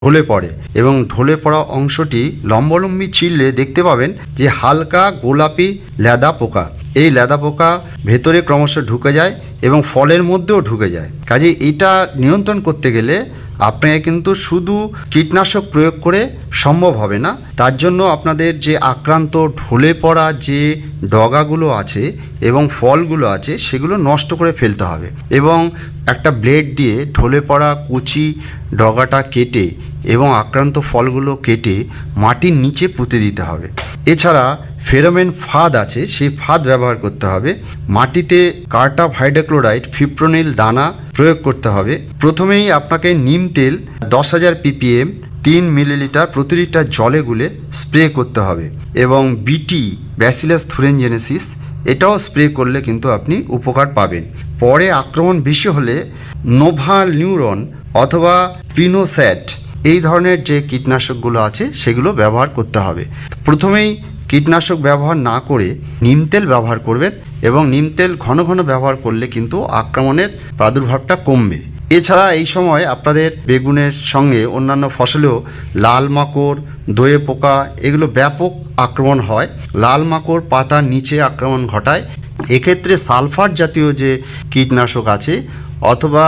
ঢলে পড়ে এবং ঢলে পড়া অংশটি লম্বালম্বি ছিঁড়লে দেখতে পাবেন যে হালকা গোলাপি লেদা পোকা। এই লেদা পোকা ভেতরে ক্রমশ ঢুকে যায় এবং ফলের মধ্যেও ঢুকে যায়। কাজে এটা নিয়ন্ত্রণ করতে গেলে আপনাকে কিন্তু শুধু কীটনাশক প্রয়োগ করে সম্ভব হবে না। তার জন্য আপনাদের যে আক্রান্ত ঢলে পড়া যে ডগাগুলো আছে এবং ফলগুলো আছে সেগুলো নষ্ট করে ফেলতে হবে এবং একটা ব্লেড দিয়ে ঢলে পড়া কুচি ডগাটা কেটে এবং আক্রান্ত ফলগুলো কেটে মাটির নিচে পুঁতে দিতে হবে। এছাড়া ফেরোমেন ফাঁদ আছে, সেই ফাঁদ ব্যবহার করতে হবে। মাটিতে কার্টাপ হাইড্রোক্লোরাইড ফিপ্রোনিল দানা প্রয়োগ করতে হবে। প্রথমেই আপনাকে নিম তেল 10,000 ppm 3 মিলিলিটার প্রতি লিটার জলে গুলে স্প্রে করতে হবে এবং বিটি ব্যাসিলাস থুরেনজেনেসিস এটাও স্প্রে করলে কিন্তু আপনি উপকার পাবেন। পরে আক্রমণ বেশি হলে নোভাল নিউরন অথবা পিনোস্যাট এই ধরনের যে কীটনাশকগুলো আছে সেগুলো ব্যবহার করতে হবে। প্রথমেই কীটনাশক ব্যবহার না করে নিম তেল ব্যবহার করবেন এবং নিম তেল ঘন ঘন ব্যবহার করলে কিন্তু আক্রমণের প্রাদুর্ভাবটা কমবে। এছাড়া এই সময় আপনাদের বেগুনের সঙ্গে অন্যান্য ফসলেও লাল মাকড়, দোয়ে পোকা এগুলো ব্যাপক আক্রমণ হয়। লাল মাকড় পাতার নিচে আক্রমণ ঘটায়। এক্ষেত্রে সালফার জাতীয় যে কীটনাশক আছে অথবা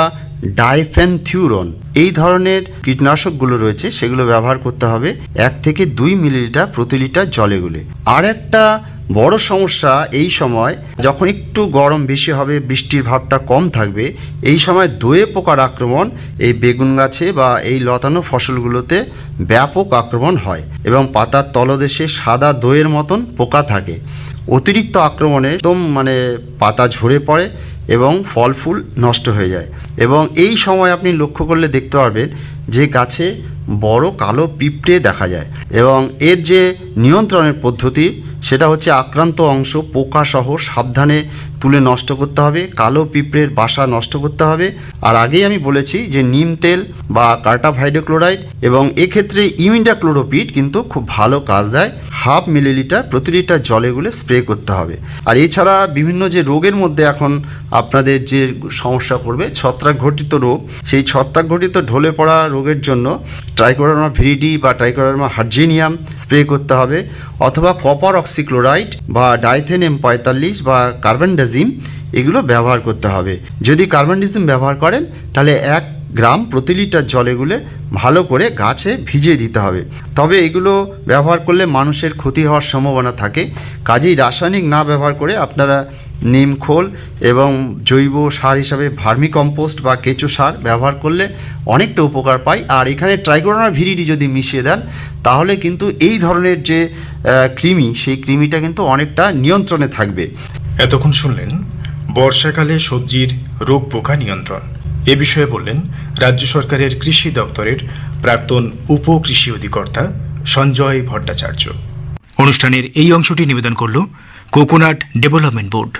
ডাইফেনথিউরন এই ধরনের কীটনাশকগুলো রয়েছে সেগুলো ব্যবহার করতে হবে 1 থেকে 2 মিলিলিটার প্রতি লিটার জলে গুলে। আর একটা বড় সমস্যা এই সময় যখন একটু গরম বেশি হবে, বৃষ্টির ভাবটা কম থাকবে, এই সময় দোয়ে পোকার আক্রমণ এই বেগুন গাছে বা এই লতানো ফসলগুলোতে ব্যাপক আক্রমণ হয় এবং পাতার তলদেশে সাদা দইয়ের মতন পোকা থাকে। অতিরিক্ত আক্রমণে একদম পাতা ঝরে পড়ে এবং ফল ফুল নষ্ট হয়ে যায় এবং এই সময় আপনি লক্ষ্য করলে দেখতে পারবেন যে গাছে বড় কালো পিঁপড়ে দেখা যায় এবং এর যে নিয়ন্ত্রণের পদ্ধতি সেটা হচ্ছে আক্রান্ত অংশ পোকাসহ সাবধানে তুলে নষ্ট করতে হবে, কালো পিঁপড়ের বাসা নষ্ট করতে হবে। আর আগেই আমি বলেছি যে নিম তেল বা কার্টাপ হাইড্রোক্লোরাইড এবং এক্ষেত্রে ইমিডাক্লোরোপিড কিন্তু খুব ভালো কাজ দেয়। 1/2 মিলিলিটার প্রতি লিটার জলে গুলে স্প্রে করতে হবে। আর এছাড়া বিভিন্ন যে রোগের মধ্যে এখন আপনাদের যে সমস্যা করবে ছত্রাক ঘটিত রোগ, সেই ছত্রাক ঘটিত ঢলে পড়া রোগের জন্য ট্রাইকোডার্মা ভিরিডি বা ট্রাইকোডার্মা হার্জিনিয়াম স্প্রে করতে হবে অথবা কপার অক্সিক্লোরাইড বা ডাইথেনেম 45 বা কার্বনডাজিম এগুলো ব্যবহার করতে হবে। যদি কার্বনডাজিম ব্যবহার করেন তাহলে 1 গ্রাম প্রতি লিটার জলে গুলে ভালো করে গাছে ভিজিয়ে দিতে হবে। তবে এগুলো ব্যবহার করলে মানুষের ক্ষতি হওয়ার সম্ভাবনা থাকে। কাজেই রাসায়নিক না ব্যবহার করে আপনারা নিম খোল এবং জৈব সার হিসাবে ভার্মি কম্পোস্ট বা কেঁচো সার ব্যবহার করলে অনেকটা উপকার পায়। আর এখানে ট্রাইকোডার্মা ভিরিডি যদি মিশিয়ে দেন তাহলে কিন্তু এই ধরনের যে কৃমি সেই কৃমিটা কিন্তু অনেকটা নিয়ন্ত্রণে থাকবে। এতক্ষণ শুনলেন বর্ষাকালে সবজির রোগ পোকা নিয়ন্ত্রণ। এ বিষয়ে বললেন রাজ্য সরকারের কৃষি দপ্তরের প্রাক্তন উপকৃষি অধিকর্তা সঞ্জয় ভট্টাচার্য। অনুষ্ঠানের এই অংশটি নিবেদন করল কোকোনাট ডেভেলপমেন্ট বোর্ড।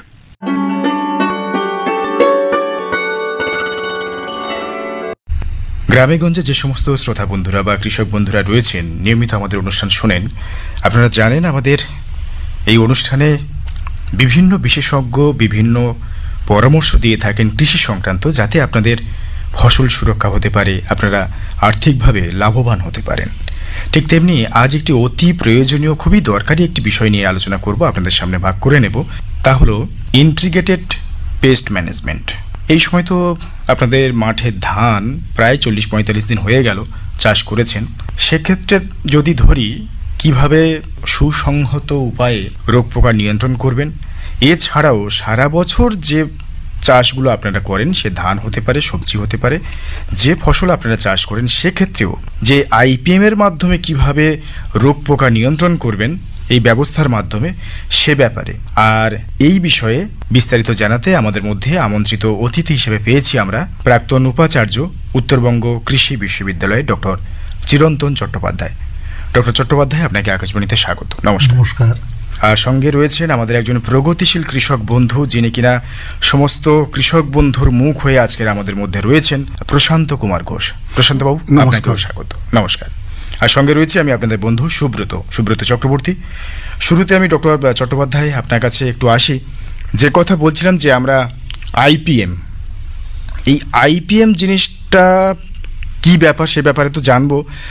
গ্রামেগঞ্জে যে সমস্ত শ্রোতা বন্ধুরা বা কৃষক বন্ধুরা রয়েছেন নিয়মিত আমাদের অনুষ্ঠান শোনেন, আপনারা জানেন আমাদের এই অনুষ্ঠানে বিভিন্ন বিশেষজ্ঞ বিভিন্ন পরামর্শ দিয়ে থাকেন কৃষি সংক্রান্ত, যাতে আপনাদের ফসল সুরক্ষা হতে পারে, আপনারা আর্থিকভাবে লাভবান হতে পারেন। ঠিক তেমনি আজ একটি অতি প্রয়োজনীয় খুবই দরকারি একটি বিষয় নিয়ে আলোচনা করব, আপনাদের সামনে ভাগ করে নেব। তা হলো ইন্টিগ্রেটেড পেস্ট ম্যানেজমেন্ট। এই সময় তো আপনাদের মাঠে ধান প্রায় 40-45 দিন হয়ে গেল চাষ করেছেন। সেক্ষেত্রে যদি ধরি কিভাবে সুসংহত উপায়ে রোগ পোকা নিয়ন্ত্রণ করবেন, এছাড়াও সারা বছর যে চাষগুলো আপনারা করেন, সে ধান হতে পারে, সবজি হতে পারে, যে ফসল আপনারা চাষ করেন সেক্ষেত্রেও যে আইপিএম এর মাধ্যমে কিভাবে রোগ পোকা নিয়ন্ত্রণ করবেন এই ব্যবস্থার মাধ্যমে, সে ব্যাপারে আর এই বিষয়ে বিস্তারিত জানাতে আমাদের মধ্যে আমন্ত্রিত অতিথি হিসেবে পেয়েছি আমরা প্রাক্তন উপাচার্য উত্তরবঙ্গ কৃষি বিশ্ববিদ্যালয়ের ডক্টর চিরন্তন চট্টোপাধ্যায়। ডক্টর চট্টোপাধ্যায়, আপনাকে আকাশবাণীতে স্বাগত। নমস্কার। আর সঙ্গে রয়েছেন আমাদের একজন প্রগতিশীল কৃষক বন্ধু, যিনি কিনা সমস্ত কৃষক বন্ধুর মুখ হয়ে আজকের আমাদের মধ্যে রয়েছেন, প্রশান্ত কুমার ঘোষ। প্রশান্ত বাবু, আপনাকেও স্বাগত। নমস্কার। আর সঙ্গে রয়েছে আমি আপনাদের বন্ধু সুব্রত চক্রবর্তী। শুরুতে আমি ডক্টর চট্টোপাধ্যায় আপনার কাছে একটু আসি। যে কথা বলছিলাম যে আমরা আইপিএম, এই আইপিএম জিনিসটা কি ব্যাপার সে ব্যাপারে তো জানবো।